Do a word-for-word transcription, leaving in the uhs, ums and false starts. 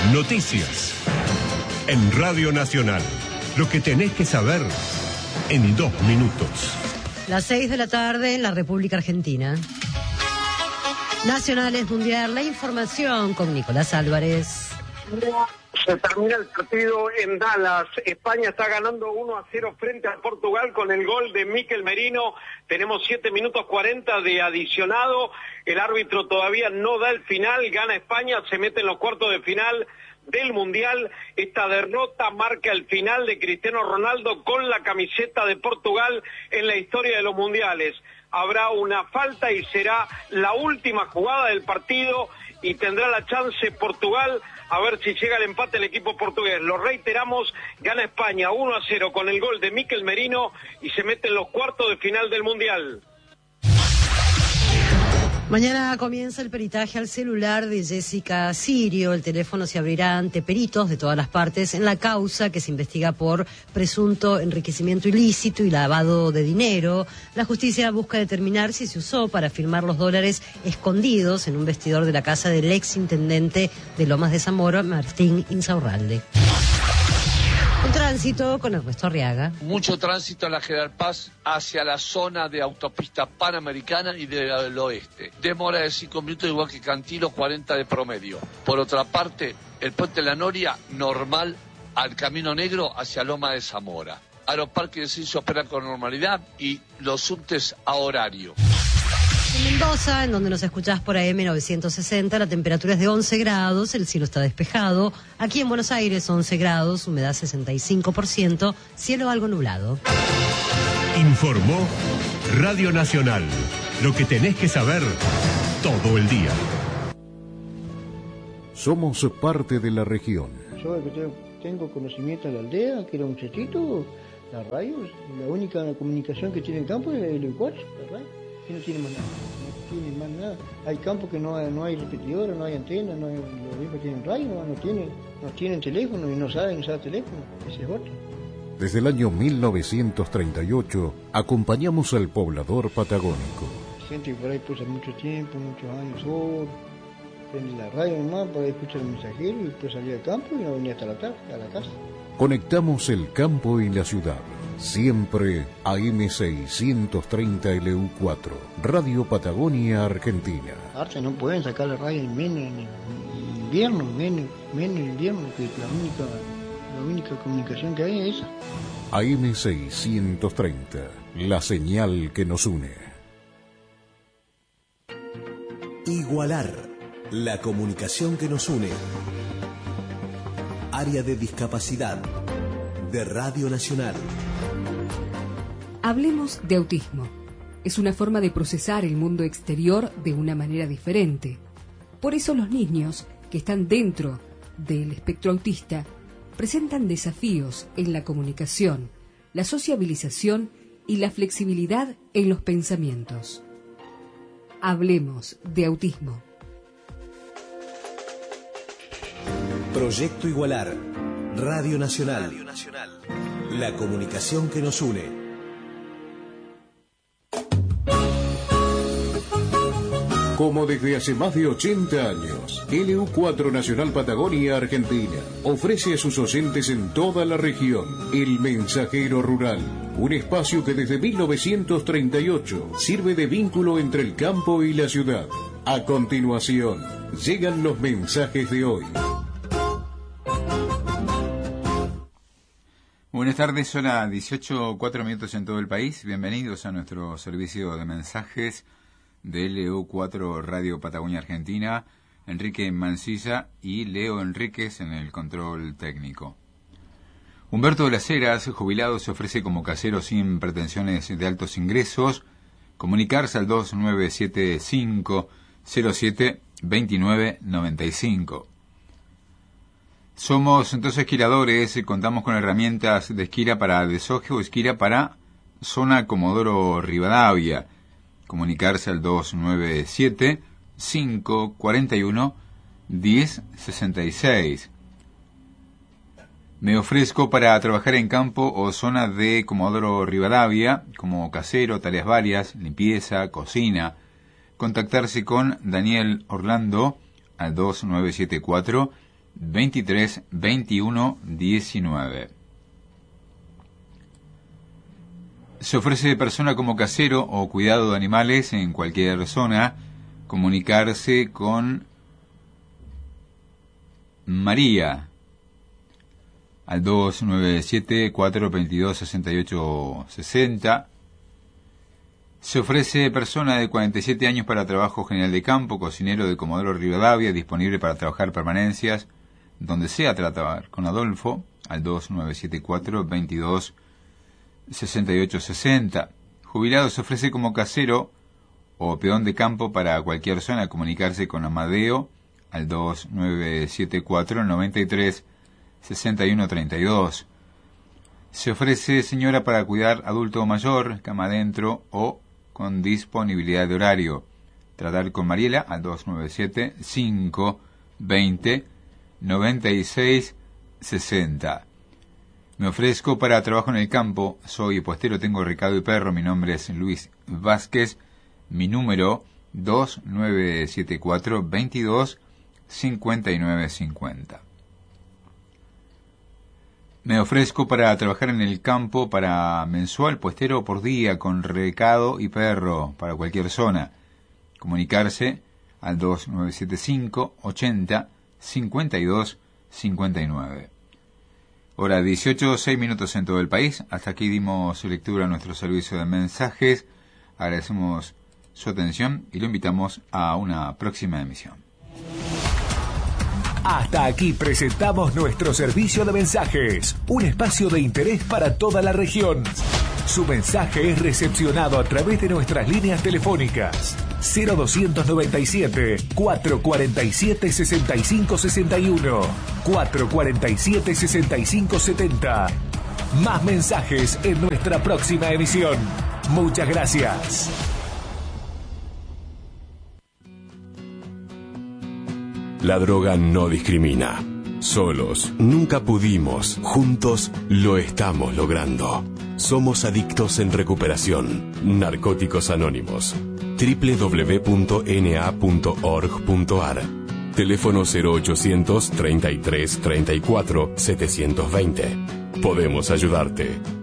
Noticias. En Radio Nacional. Lo que tenés que saber en dos minutos. Las seis de la tarde en la República Argentina. Nacionales Mundial, la información con Nicolás Álvarez. Se termina el partido en Dallas. España está ganando uno a cero frente a Portugal con el gol de Mikel Merino. Tenemos siete minutos cuarenta de adicionado. El árbitro todavía no da el final. Gana España, se mete en los cuartos de final del Mundial. Esta derrota marca el final de Cristiano Ronaldo con la camiseta de Portugal en la historia de los Mundiales. Habrá una falta y será la última jugada del partido y tendrá la chance Portugal a ver si llega el empate el equipo portugués. Lo reiteramos, gana España uno a cero con el gol de Mikel Merino y se mete en los cuartos de final del Mundial. Mañana comienza el peritaje al celular de Jessica Sirio. El teléfono se abrirá ante peritos de todas las partes en la causa que se investiga por presunto enriquecimiento ilícito y lavado de dinero. La justicia busca determinar si se usó para firmar los dólares escondidos en un vestidor de la casa del ex intendente de Lomas de Zamora, Martín Insaurralde. Un tránsito con Ernesto Arriaga. Mucho tránsito en la General Paz hacia la zona de autopista panamericana y del oeste. Demora de cinco minutos, igual que Cantilo, cuarenta de promedio. Por otra parte, el puente de la Noria, normal al Camino Negro hacia Loma de Zamora. Aeroparque de Ciencia opera con normalidad y los subtes a horario. En Mendoza, en donde nos escuchás por A M novecientos sesenta, la temperatura es de once grados, el cielo está despejado. Aquí en Buenos Aires, once grados, humedad sesenta y cinco por ciento, cielo algo nublado. Informó Radio Nacional. Lo que tenés que saber todo el día. Somos parte de la región. Yo que tengo conocimiento de la aldea, que era un muchachito, la radio, la única comunicación que tiene en campo es el cuatro, la radio. No tiene más nada, no tiene más nada. Hay campos que no hay, no hay repetidora, no hay antena, no hay, los mismos tienen radio, no, no tienen, no tienen teléfono y no saben usar teléfono, ese es otro. Desde el año mil novecientos treinta y ocho acompañamos al poblador patagónico. Gente que por ahí puso mucho tiempo, muchos años solo, prende la radio nomás para escuchar el mensajero y después salía al campo y no venía hasta la tarde, a la casa. Conectamos el campo y la ciudad. Siempre A M seiscientos treinta L U cuatro, Radio Patagonia, Argentina. Arce no pueden sacar la radio en menos en invierno, menos, menos en invierno, que la única, la única comunicación que hay es esa. A M seiscientos treinta, la señal que nos une. Igualar, la comunicación que nos une. Área de discapacidad de Radio Nacional. Hablemos de autismo. Es una forma de procesar el mundo exterior de una manera diferente. Por eso los niños que están dentro del espectro autista presentan desafíos en la comunicación, la sociabilización y la flexibilidad en los pensamientos. Hablemos de autismo. Proyecto Igualar, Radio Nacional. Radio Nacional. La comunicación que nos une. Como desde hace más de ochenta años, L U cuatro Nacional Patagonia Argentina ofrece a sus oyentes en toda la región El Mensajero Rural, un espacio que desde mil novecientos treinta y ocho sirve de vínculo entre el campo y la ciudad. A continuación, llegan los mensajes de hoy. Buenas tardes, son las dieciocho, cuatro minutos en todo el país. Bienvenidos a nuestro servicio de mensajes de L U cuatro Radio Patagonia Argentina. Enrique Mancilla y Leo Enríquez en el control técnico. Humberto de las Heras, jubilado, se ofrece como casero sin pretensiones de altos ingresos. Comunicarse al dos nueve siete cinco cero siete dos nueve nueve cinco. Somos entonces esquiladores, contamos con herramientas de esquila para desoje o esquila para zona Comodoro Rivadavia. Comunicarse al dos nueve siete cinco cuatro uno uno cero seis seis. Me ofrezco para trabajar en campo o zona de Comodoro Rivadavia, como casero, tareas varias, limpieza, cocina. Contactarse con Daniel Orlando al dos nueve siete cuatro veintitrés veintiuno diecinueve. Se ofrece persona como casero o cuidado de animales en cualquier zona, comunicarse con María al dos nueve siete, cuatro dos dos, seis ocho seis cero. Se ofrece persona de cuarenta y siete años para trabajo general de campo, cocinero de Comodoro Rivadavia, disponible para trabajar permanencias, donde sea tratar con Adolfo, al dos nueve siete cuatro, veintidós, sesenta y ocho sesenta. Jubilado se ofrece como casero o peón de campo para cualquier zona, comunicarse con Amadeo, al dos nueve siete cuatro, noventa y tres, sesenta y uno treinta y dos. Se ofrece señora para cuidar adulto o mayor, cama adentro o con disponibilidad de horario. Tratar con Mariela al dos nueve siete, cinco, veinte, noventa y seis, sesenta. Me ofrezco para trabajo en el campo, soy puestero, tengo recado y perro, mi nombre es Luis Vázquez, mi número dos nueve siete cuatro, veintidós, cincuenta y nueve cincuenta. Me ofrezco para trabajar en el campo para mensual, puestero por día, con recado y perro, para cualquier zona. Comunicarse al dos nueve siete cinco, ochenta, cincuenta y dos, cincuenta y nueve. Hora dieciocho, seis minutos en todo el país. Hasta aquí dimos lectura a nuestro servicio de mensajes. Agradecemos su atención y lo invitamos a una próxima emisión. Hasta aquí presentamos nuestro servicio de mensajes, un espacio de interés para toda la región. Su mensaje es recepcionado a través de nuestras líneas telefónicas cero dos nueve siete, cuatro cuatro siete, seis cinco seis uno, cuatro cuatro siete, seis cinco siete cero. Más mensajes en nuestra próxima emisión. Muchas gracias. La droga no discrimina. Solos nunca pudimos, juntos lo estamos logrando. Somos adictos en recuperación. Narcóticos Anónimos. doble u doble u doble u punto ene a punto org punto a r. Teléfono cero ochocientos, treinta y tres, treinta y cuatro, setecientos veinte. Podemos ayudarte.